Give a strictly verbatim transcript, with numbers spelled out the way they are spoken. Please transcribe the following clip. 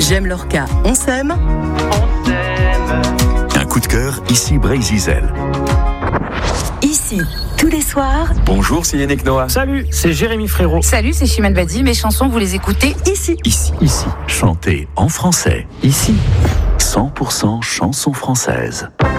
J'aime Lorca, on s'aime. On s'aime. Un coup de cœur, ici Brésil. Ici, tous les soirs. Bonjour, c'est Yannick Noah. Salut, c'est Jérémy Frérot. Salut, c'est Chimène Badi. Mes chansons, vous les écoutez ici. Ici, ici, chantez en français. Ici, cent pour cent chansons françaises.